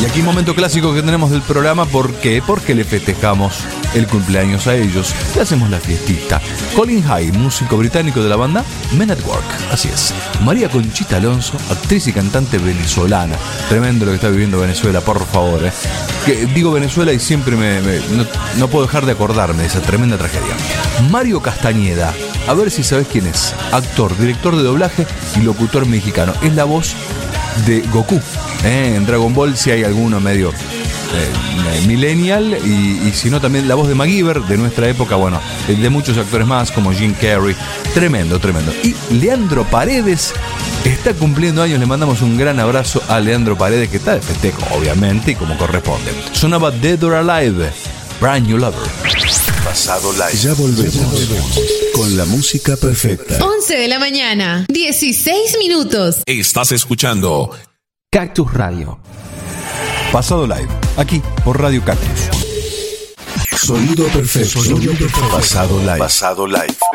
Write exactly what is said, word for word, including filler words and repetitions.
Y aquí momento clásico que tenemos del programa. ¿Por qué? Porque le festejamos el cumpleaños a ellos. Le hacemos la fiestita. Colin Hay, músico británico de la banda Men at Work. Así es. María Conchita Alonso, actriz y cantante venezolana. Tremendo lo que está viviendo Venezuela, por favor. ¿eh? Que, digo Venezuela y siempre me, me no, no puedo dejar de acordarme de esa tremenda tragedia. Mario Castañeda. A ver si sabes quién es. Actor, director de doblaje y locutor mexicano. Es la voz de Goku. ¿eh? En Dragon Ball, si hay alguno medio eh, millennial. Y, y si no, también la voz de MacGyver de nuestra época. Bueno, de muchos actores más como Jim Carrey. Tremendo, tremendo. Y Leandro Paredes está cumpliendo años. Le mandamos un gran abrazo a Leandro Paredes, que está de festejo, obviamente, y como corresponde. Sonaba Dead or Alive, Brand New Lover. Pasado Live. Ya volvemos, ya volvemos con la música perfecta. once de la mañana, dieciséis minutos. Estás escuchando Cactus Radio. Pasado Live, aquí por Radio Cactus. Sonido perfecto. Sonido perfecto. Pasado Live. Pasado Live.